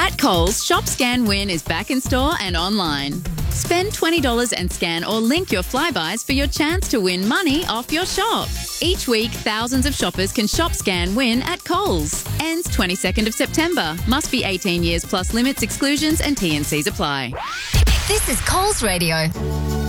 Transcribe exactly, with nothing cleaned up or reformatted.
At Coles, Shop Scan Win is back in store and online. Spend twenty dollars and scan or link your Flybuys for your chance to win money off your shop. Each week, thousands of shoppers can Shop Scan Win at Coles. Ends twenty-second of September. Must be eighteen years plus limits, exclusions and T and Cs apply. This is Coles Radio.